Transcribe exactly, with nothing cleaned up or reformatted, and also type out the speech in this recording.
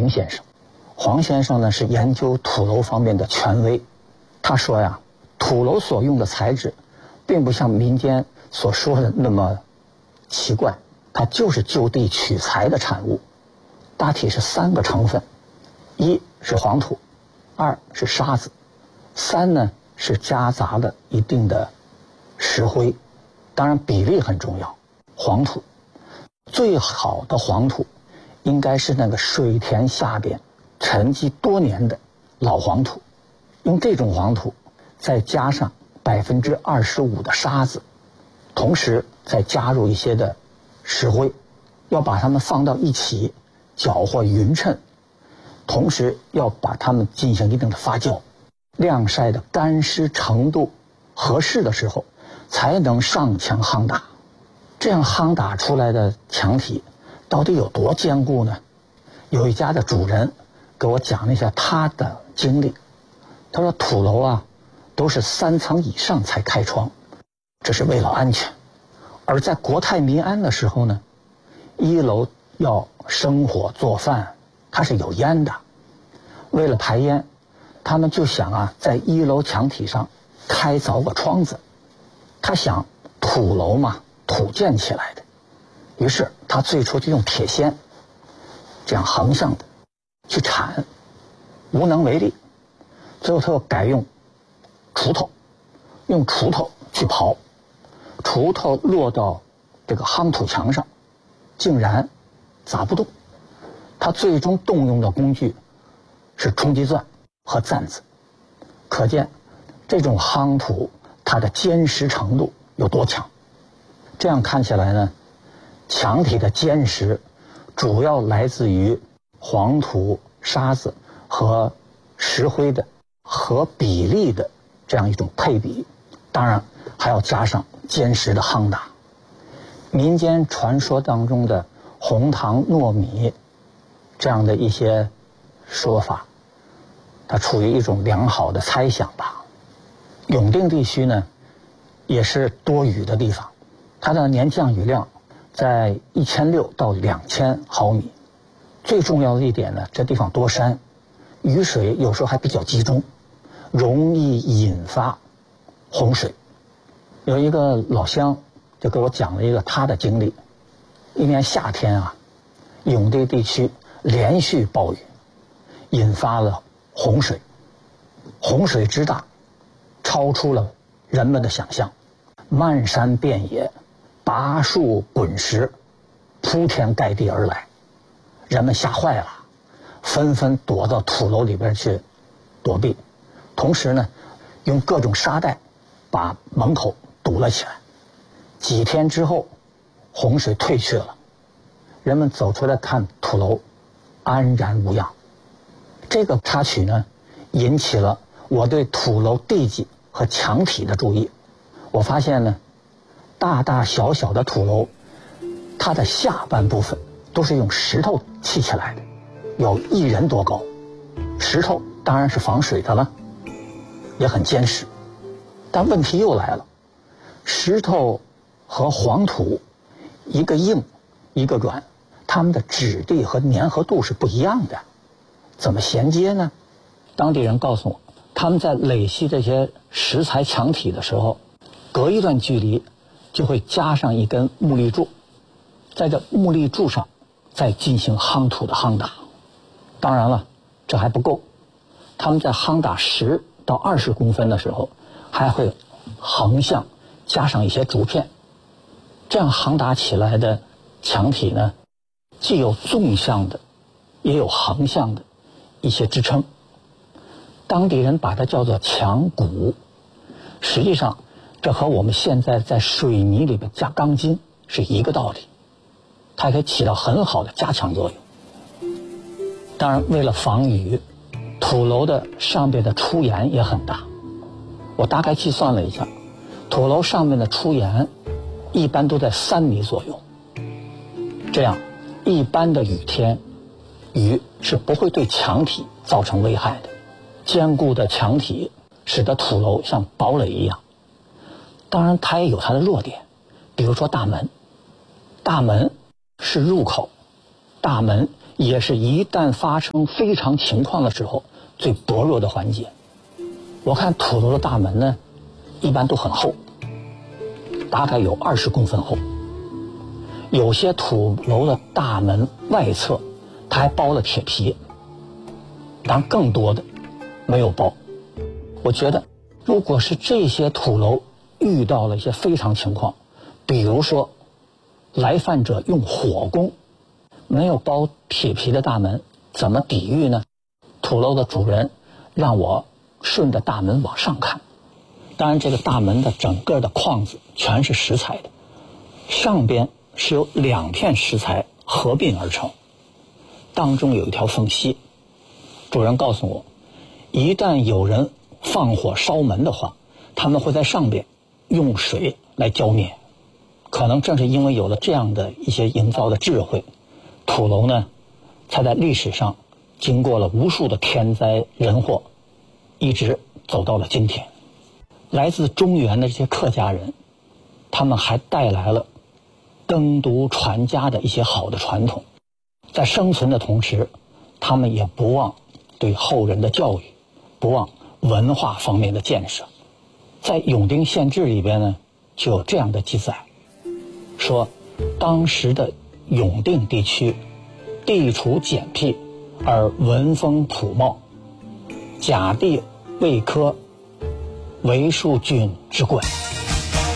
明先生。黄先生呢是研究土楼方面的权威，他说呀，土楼所用的材质并不像民间所说的那么奇怪，它就是就地取材的产物，大体是三个成分，一是黄土，二是沙子，三呢是夹杂了一定的石灰，当然比例很重要。黄土最好的黄土应该是那个水田下边沉积多年的老黄土，用这种黄土再加上百分之二十五的沙子，同时再加入一些的石灰，要把它们放到一起搅和匀称，同时要把它们进行一定的发酵，晾晒的干湿程度合适的时候，才能上墙夯打。这样夯打出来的墙体到底有多坚固呢？有一家的主人给我讲了一下他的经历，他说土楼啊都是三层以上才开窗，这是为了安全。而在国泰民安的时候呢，一楼要生火做饭，它是有烟的，为了排烟，他们就想啊在一楼墙体上开凿个窗子。他想土楼嘛，土建起来的，于是他最初就用铁锨这样横向的去铲，无能为力，最后他又改用锄头，用锄头去刨，锄头落到这个夯土墙上竟然砸不动，他最终动用的工具是冲击钻和簪子，可见这种夯土它的坚实程度有多强。这样看起来呢，墙体的坚实主要来自于黄土、沙子和石灰的和比例的这样一种配比，当然还要加上坚实的夯打。民间传说当中的红糖糯米这样的一些说法，它处于一种良好的猜想吧。永定地区呢也是多雨的地方，它的年降雨量在一千六到两千毫米。最重要的一点呢，这地方多山，雨水有时候还比较集中，容易引发洪水。有一个老乡就给我讲了一个他的经历，一年夏天啊，永定地区连续暴雨，引发了洪水，洪水之大超出了人们的想象，漫山遍野，拔树滚石，铺天盖地而来，人们吓坏了，纷纷躲到土楼里边去躲避，同时呢用各种沙袋把门口堵了起来。几天之后洪水退去了，人们走出来看土楼安然无恙。这个插曲呢引起了我对土楼地基和墙体的注意。我发现呢，大大小小的土楼它的下半部分都是用石头砌起来的，有一人多高。石头当然是防水的了，也很坚实。但问题又来了，石头和黄土一个硬一个软，它们的质地和粘合度是不一样的，怎么衔接呢？当地人告诉我，他们在垒砌这些石材墙体的时候，隔一段距离就会加上一根木立柱，在这木立柱上再进行夯土的夯打。当然了，这还不够，他们在夯打十到二十公分的时候，还会横向加上一些竹片，这样夯打起来的墙体呢，既有纵向的也有横向的一些支撑。当地人把它叫做墙骨，实际上这和我们现在在水泥里边加钢筋是一个道理，它可以起到很好的加强作用。当然为了防雨，土楼的上边的出檐也很大，我大概计算了一下，土楼上面的出檐一般都在三米左右，这样一般的雨天，雨是不会对墙体造成危害的。坚固的墙体使得土楼像堡垒一样，当然它也有它的弱点，比如说大门，大门是入口，大门也是一旦发生非常情况的时候最薄弱的环节。我看土楼的大门呢，一般都很厚，大概有二十公分厚。有些土楼的大门外侧，它还包了铁皮，当然更多的没有包。我觉得，如果是这些土楼遇到了一些非常情况，比如说来犯者用火攻，没有包铁皮的大门，怎么抵御呢？土楼的主人让我顺着大门往上看，当然这个大门的整个的框子全是石材的，上边是由两片石材合并而成，当中有一条缝隙。主人告诉我，一旦有人放火烧门的话，他们会在上边用水来浇灭。可能正是因为有了这样的一些营造的智慧，土楼呢才在历史上经过了无数的天灾人祸，一直走到了今天。来自中原的这些客家人，他们还带来了耕读传家的一些好的传统，在生存的同时，他们也不忘对后人的教育，不忘文化方面的建设。在《永定县志》里边呢，就有这样的记载，说当时的永定地区地处简僻而文风朴茂，甲地未科为数郡之冠。